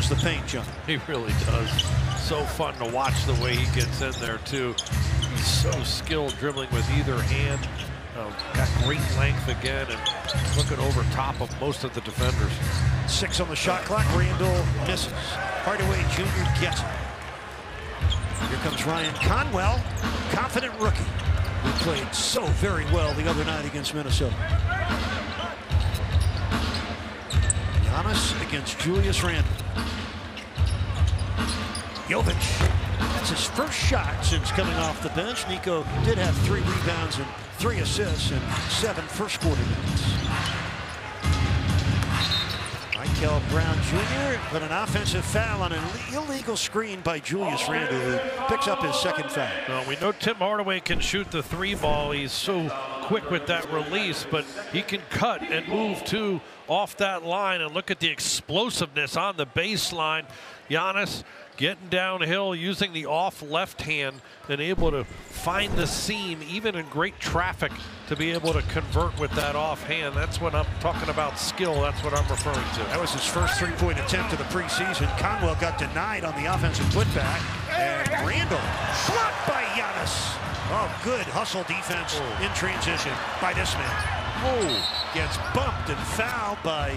the paint, John. He really does. So fun to watch the way he gets in there, too. He's so skilled dribbling with either hand. Got great length again and looking over top of most of the defenders. 6 on the shot clock. Randall misses. Hardaway Jr. gets it. Here comes Ryan Conwell, confident rookie, who played so very well the other night against Minnesota. Giannis against Julius Randle. Jovic. That's his first shot since coming off the bench. Nico did have 3 rebounds and 3 assists in 7 first quarter minutes. Michael Brown Jr. but an offensive foul on an illegal screen by Julius Randle, who picks up his second foul. Well, we know Tim Hardaway can shoot the 3 ball. He's so quick with that release, but he can cut and move too off that line. And look at the explosiveness on the baseline. Giannis getting downhill, using the off left hand and able to find the seam, even in great traffic, to be able to convert with that offhand. That's what I'm talking about, skill. That's what I'm referring to. That was his first 3-point attempt of the preseason. Conwell got denied on the offensive putback, and Randle blocked by Giannis. Oh, good hustle defense in transition by this man. Gets bumped and fouled by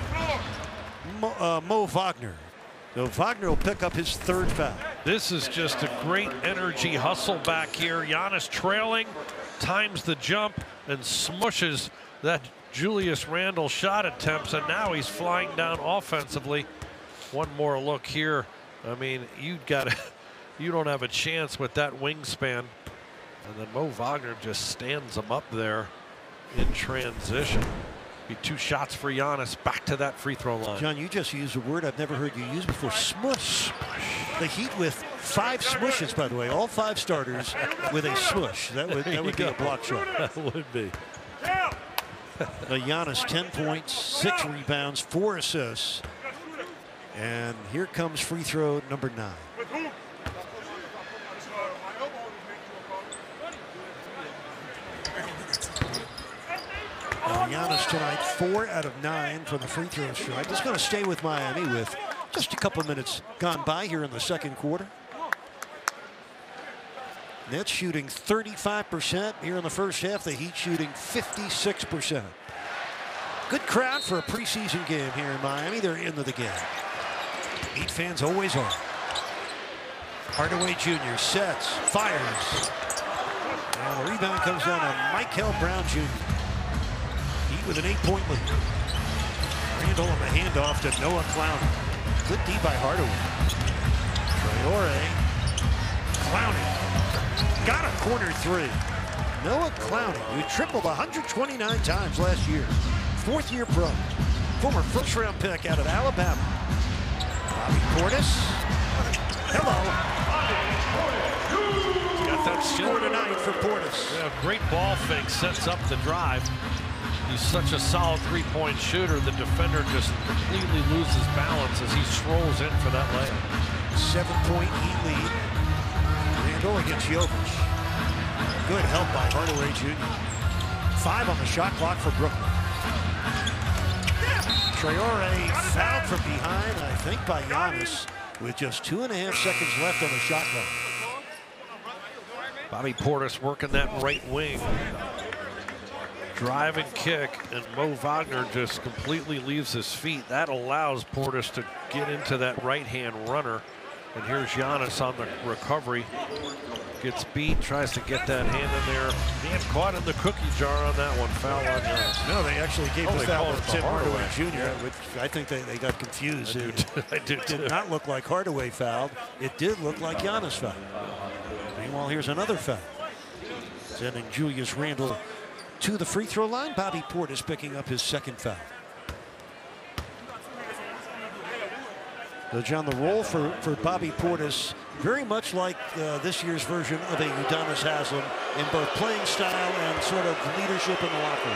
Mo Wagner. So Wagner will pick up his 3rd foul. This is just a great energy hustle back here. Giannis trailing, times the jump, and smushes that Julius Randle shot attempts, and now he's flying down offensively. One more look here. I mean, you don't have a chance with that wingspan. And then Mo Wagner just stands him up there in transition. Be 2 shots for Giannis, back to that free throw line. John, you just used a word I've never heard you use before, smush. The Heat with 5 smushes, by the way, all 5 starters with a smush. That would be a block shot. That would be. Giannis, 10 points, 6 rebounds, 4 assists. And here comes free throw number 9. Giannis tonight, 4 out of 9 from the free throw strike. Just going to stay with Miami with just a couple minutes gone by here in the second quarter. Nets shooting 35% here in the first half. The Heat shooting 56%. Good crowd for a preseason game here in Miami. They're into the game. Heat fans always are. Hardaway Jr. sets, fires. And the rebound comes down to Michael Brown Jr. Heat with an 8-point lead. Randle on the handoff to Noah Clowney. Good D by Hardaway. Traore. Clowney. Got a corner 3. Noah Clowney, who tripled 129 times last year. 4th-year pro. Former first-round pick out of Alabama. Bobby Portis. Hello. Got that score tonight for Portis. Yeah, great ball fake, sets up the drive. He's such a solid 3-point shooter. The defender just completely loses balance as he strolls in for that layup. 7-point Heat lead. Randle against Jovic. Good help by Hardaway Jr. 5 on the shot clock for Brooklyn. Traore fouled from behind, I think by Giannis, with just 2.5 seconds left on the shot clock. Bobby Portis working that right wing. Drive and kick, and Mo Wagner just completely leaves his feet. That allows Portis to get into that right-hand runner. And here's Giannis on the recovery. Gets beat, tries to get that hand in there. Man caught in the cookie jar on that one. Foul on Giannis. No, they actually gave the foul to Tim Hardaway Jr., yeah. which I think they got confused. It did not look like Hardaway fouled. It did look like Giannis fouled. Meanwhile, here's another foul. Sending Julius Randle to the free throw line. Bobby Portis picking up his 2nd foul. So John, the role for Bobby Portis, very much like this year's version of a Udonis Haslem in both playing style and sort of leadership in the locker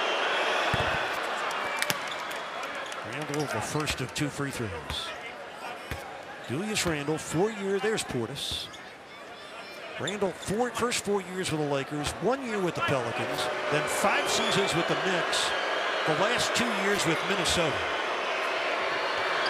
room. Randle, the first of 2 free throws. Julius Randle, 4-year, there's Portis. Randle, first 4 years with the Lakers, 1 year with the Pelicans, then 5 seasons with the Knicks, the last 2 years with Minnesota.